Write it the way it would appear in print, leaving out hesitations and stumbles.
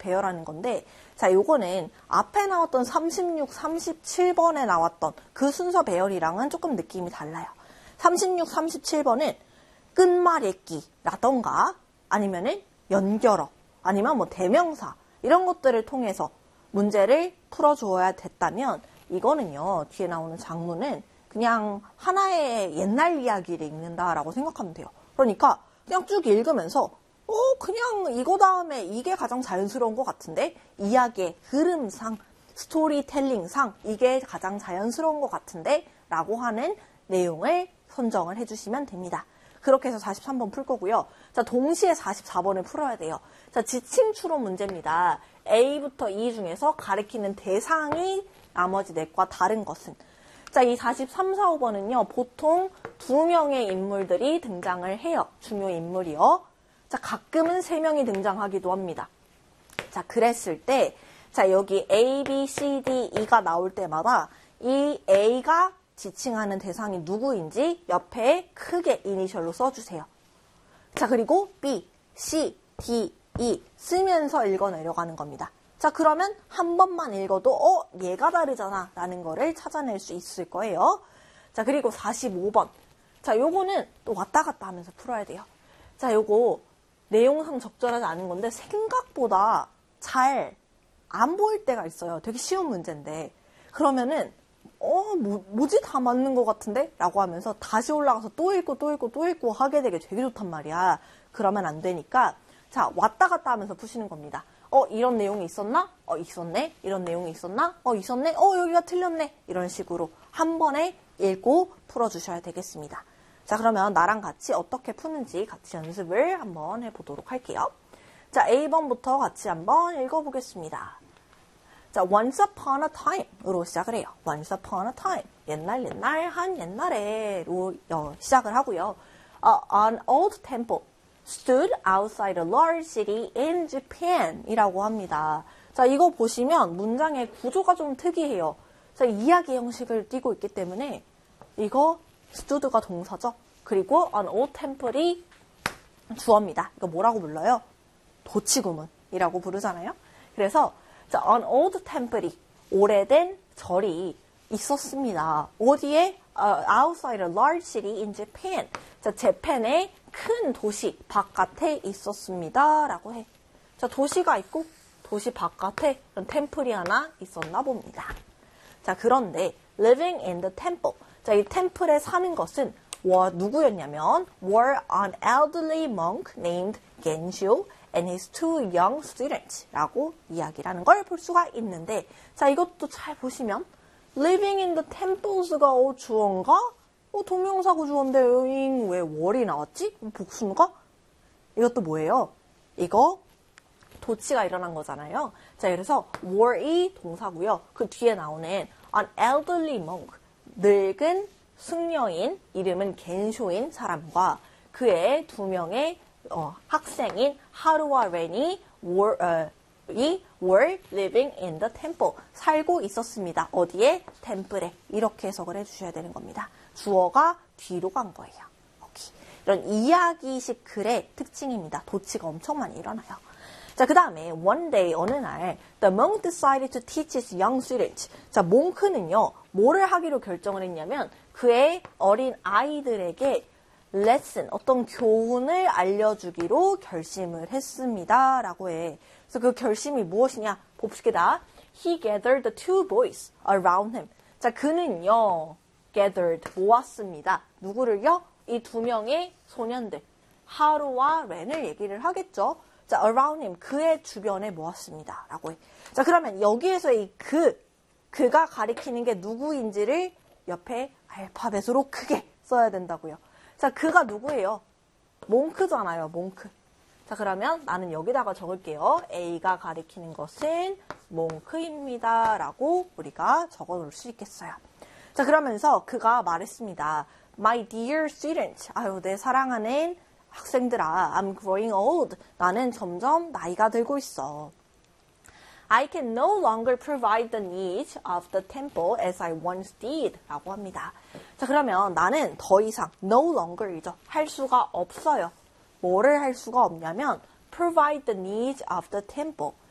배열하는 건데, 자, 요거는 앞에 나왔던 36, 37번에 나왔던 그 순서 배열이랑은 조금 느낌이 달라요. 36, 37번은 끝말잇기라던가 아니면은 연결어 아니면 뭐 대명사 이런 것들을 통해서 문제를 풀어주어야 됐다면, 이거는요, 뒤에 나오는 장문은 그냥 하나의 옛날 이야기를 읽는다라고 생각하면 돼요. 그러니까 그냥 쭉 읽으면서 그냥 이거 다음에 이게 가장 자연스러운 것 같은데, 이야기의 흐름상, 스토리텔링상 이게 가장 자연스러운 것 같은데 라고 하는 내용을 선정을 해주시면 됩니다. 그렇게 해서 43번 풀 거고요. 자, 동시에 44번을 풀어야 돼요. 자, 지침 추론 문제입니다. A부터 E 중에서 가리키는 대상이 나머지 넷과 다른 것은. 자, 이 43, 4, 5번은요, 보통 2명의 인물들이 등장을 해요. 중요 인물이요. 자, 가끔은 3명이 등장하기도 합니다. 자, 그랬을 때, 자, 여기 A, B, C, D, E가 나올 때마다 이 A가 지칭하는 대상이 누구인지 옆에 크게 이니셜로 써주세요. 자, 그리고 B, C, D, E 쓰면서 읽어 내려가는 겁니다. 자, 그러면 한 번만 읽어도 얘가 다르잖아 라는 거를 찾아낼 수 있을 거예요. 자, 그리고 45번. 자, 요거는 또 왔다 갔다 하면서 풀어야 돼요. 자, 요거 내용상 적절하지 않은 건데 생각보다 잘 안 보일 때가 있어요. 되게 쉬운 문제인데. 그러면은 뭐지? 다 맞는 것 같은데? 라고 하면서 다시 올라가서 또 읽고 하게 되게 되게 좋단 말이야. 그러면 안 되니까, 자, 왔다 갔다 하면서 푸시는 겁니다. 이런 내용이 있었나? 있었네. 이런 내용이 있었나? 있었네. 여기가 틀렸네. 이런 식으로 한 번에 읽고 풀어주셔야 되겠습니다. 자, 그러면 나랑 같이 어떻게 푸는지 같이 연습을 한번 해보도록 할게요. 자, A번부터 같이 한번 읽어보겠습니다. 자, once upon a time으로 시작을 해요. once upon a time. 옛날 한 옛날에로 시작을 하고요. An old temple stood outside a large city in Japan 이라고 합니다. 자, 이거 보시면 문장의 구조가 좀 특이해요. 자, 이야기 형식을 띠고 있기 때문에 이거 stood가 동사죠. 그리고 an old temple이 주어입니다. 이거 뭐라고 불러요? 도치구문이라고 부르잖아요. 그래서 자, an old temple이 오래된 절이 있었습니다. 어디에? outside a large city in Japan. 자, 재팬의 큰 도시 바깥에 있었습니다. 라고 해. 자, 도시가 있고 도시 바깥에 템플이 하나 있었나 봅니다. 자, 그런데 living in the temple. 자, 이 템플에 사는 것은 누구였냐면 were an elderly monk named Gensho and his 2 young students 라고 이야기를 하는 걸 볼 수가 있는데, 자, 이것도 잘 보시면 living in the temples가 주어인가? 동명사고 주어인데 왜 월이 나왔지? 복수인가? 이것도 뭐예요? 이거 도치가 일어난 거잖아요. 자, 그래서 were이 동사고요. 그 뒤에 나오는 an elderly monk, 늙은 승려인, 이름은 겐쇼인 사람과 그의 2명의 학생인 하루와 렌이 were living in the temple. 살고 있었습니다. 어디에? 템플에. 이렇게 해석을 해주셔야 되는 겁니다. 주어가 뒤로 간 거예요. 오케이. 이런 이야기식 글의 특징입니다. 도치가 엄청 많이 일어나요. 자, 그 다음에 one day, 어느 날 the monk decided to teach his young students. 자, 몽크는요, 뭐를 하기로 결정을 했냐면 그의 어린 아이들에게 lesson, 어떤 교훈을 알려주기로 결심을 했습니다. 라고 해. 그래서 그 결심이 무엇이냐? 봅시다. He gathered the 2 boys around him. 자, 그는요, gathered, 모았습니다. 누구를요? 이 2명의 소년들. 하루와 렌을 얘기를 하겠죠. 자, around him, 그의 주변에 모았습니다. 라고 해. 자, 그러면 여기에서 이 그가 가리키는 게 누구인지를 옆에 알파벳으로 크게 써야 된다고요. 자, 그가 누구예요? 몽크잖아요, 몽크. 자, 그러면 나는 여기다가 적을게요. A가 가리키는 것은 몽크입니다. 라고 우리가 적어 놓을 수 있겠어요. 자, 그러면서 그가 말했습니다. My dear student, 아유, 내 사랑하는 학생들아, I'm growing old. 나는 점점 나이가 들고 있어. I can no longer provide the needs of the temple as I once did. 라고 합니다. 자, 그러면 나는 더 이상 no longer이죠. 할 수가 없어요. 뭐를 할 수가 없냐면 provide the needs of the temple.